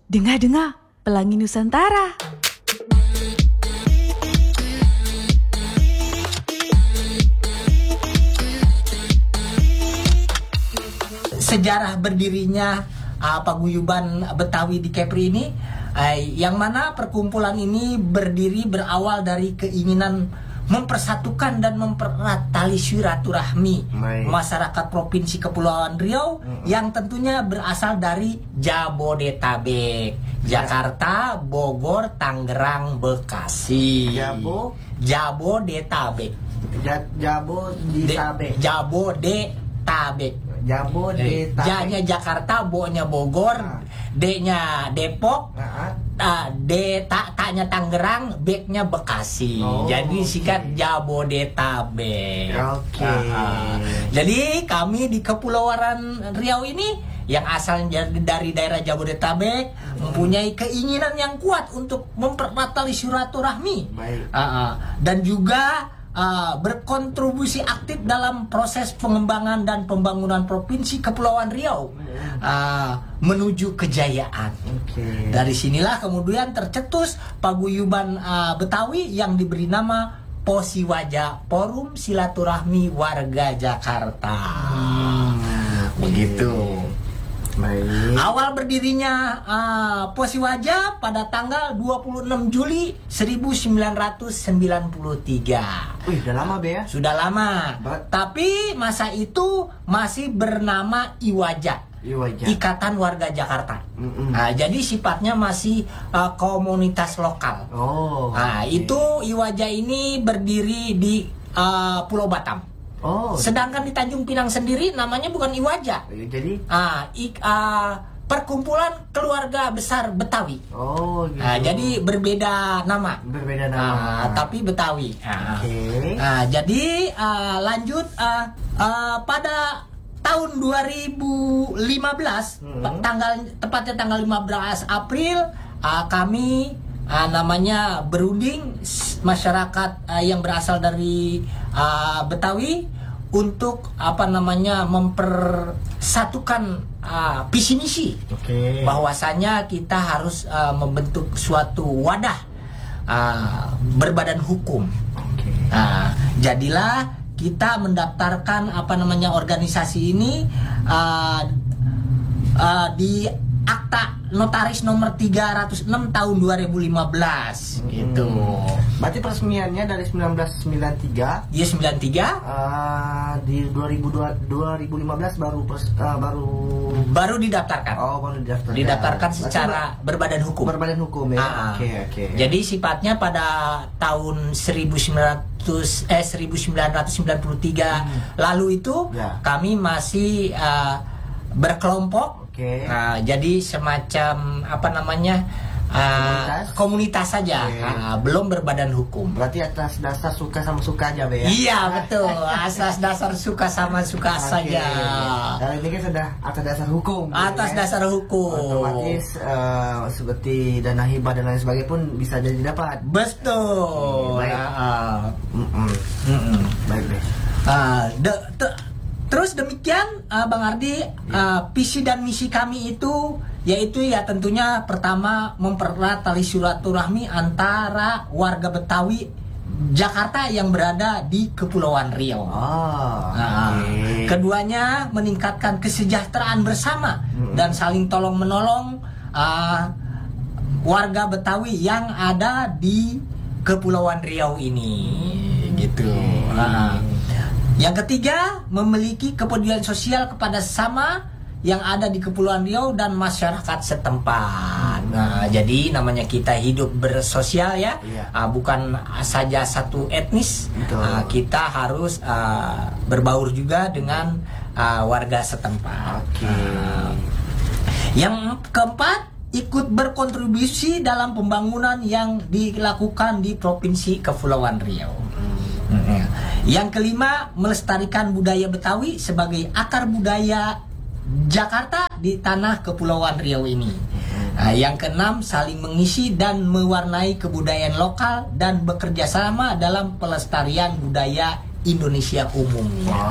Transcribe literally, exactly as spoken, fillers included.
Dengar-dengar, Pelangi Nusantara. Sejarah berdirinya uh, paguyuban Betawi di Kepri ini, uh, yang mana perkumpulan ini berdiri berawal dari keinginan mempersatukan dan mempererat tali silaturahmi masyarakat Provinsi Kepulauan Riau mm-hmm. yang tentunya berasal dari Jabodetabek, Jakarta, Bogor, Tangerang, Bekasi. Jabo, Jabodetabek. Ja, Jabodetabek. Jabodetabek. Jabodetabek. J-nya Jakarta, Bo-nya Bogor, nah. D-nya Depok, nah. uh, D tak taknya Tangerang, B-nya Bekasi. Oh, jadi okay. singkat Jabodetabek. Oke. Okay. Uh, jadi kami di Kepulauan Riau ini yang asalnya dari daerah Jabodetabek hmm. mempunyai keinginan yang kuat untuk mempererat tali silaturahmi. Baik. Uh, uh, dan juga Uh, berkontribusi aktif dalam proses pengembangan dan pembangunan Provinsi Kepulauan Riau uh, menuju kejayaan. Okay. Dari sinilah kemudian tercetus paguyuban uh, Betawi yang diberi nama Posiwaja, Forum Silaturahmi Warga Jakarta. Hmm. Begitu. Baik. Awal berdirinya uh, Posiwaja pada tanggal dua puluh enam Juli seribu sembilan ratus sembilan puluh tiga. Wih, udah lama be ya? Sudah lama. But... Tapi masa itu masih bernama Iwaja. Iwaja. Ikatan Warga Jakarta. Mm-mm. Nah, jadi sifatnya masih uh, komunitas lokal. Oh. Nah, okay. Itu Iwaja ini berdiri di uh, Pulau Batam. Oh. Sedangkan di Tanjung Pinang sendiri namanya bukan Iwaja. Jadi ah, ik, ah, perkumpulan keluarga besar Betawi. Oh, gitu. Ah, jadi berbeda nama. Berbeda nama. Ah, tapi Betawi. Ah, Oke. Okay. ah, jadi ah, lanjut ah, ah, pada tahun dua ribu lima belas hmm. tanggal tepatnya tanggal lima belas April ah, kami ah, namanya berunding masyarakat uh, yang berasal dari uh, Betawi untuk apa namanya mempersatukan uh, visi misi. Okay. Bahwasanya kita harus uh, membentuk suatu wadah uh, berbadan hukum. Okay. Uh, jadilah kita mendaftarkan apa namanya organisasi ini uh, uh, di Akta Notaris nomor tiga ratus enam tahun dua ribu lima belas hmm. gitu. Berarti peresmiannya dari seribu sembilan ratus sembilan puluh tiga. Iya sembilan puluh tiga. Uh, di dua ribu dua, dua ribu lima belas baru pers, uh, baru baru didaftarkan. Oh, baru didaftarkan. Didaftarkan secara ber, berbadan hukum. Berbadan hukum ya. Oke, oke. Okay, okay. Jadi sifatnya pada tahun seribu sembilan ratus eh seribu sembilan ratus sembilan puluh tiga hmm. lalu itu ya. Kami masih uh, berkelompok. Okay. Nah, jadi semacam apa namanya uh, komunitas, komunitas saja, okay. uh, belum berbadan hukum. Berarti atas dasar suka sama suka aja, be ya? Iya betul, atas dasar suka sama suka okay. saja. Dan ini kan sudah atas dasar hukum. Atas ya? Dasar hukum. Otomatis uh, seperti dana hibah dan lain sebagainya pun bisa jadi dapat. Betul. Baik. Uh, mm -mm. Mm -mm. Baik deh. Uh, de, de, Terus demikian uh, Bang Ardi, uh, visi dan misi kami itu yaitu ya tentunya pertama mempererat tali silaturahmi antara warga Betawi Jakarta yang berada di Kepulauan Riau. Oh, nah, okay. Keduanya meningkatkan kesejahteraan bersama hmm. dan saling tolong menolong uh, warga Betawi yang ada di Kepulauan Riau ini, hmm. gitu. Nah, yang ketiga, memiliki kepedulian sosial kepada sesama yang ada di Kepulauan Riau dan masyarakat setempat. Nah, jadi namanya kita hidup bersosial ya, iya. uh, bukan saja satu etnis. Uh, kita harus uh, berbaur juga dengan uh, warga setempat. Okay. Uh, yang keempat, ikut berkontribusi dalam pembangunan yang dilakukan di Provinsi Kepulauan Riau. Hmm. Yang kelima, melestarikan budaya Betawi sebagai akar budaya Jakarta di tanah Kepulauan Riau ini. Nah, yang keenam, saling mengisi dan mewarnai kebudayaan lokal dan bekerja sama dalam pelestarian budaya Indonesia umumnya.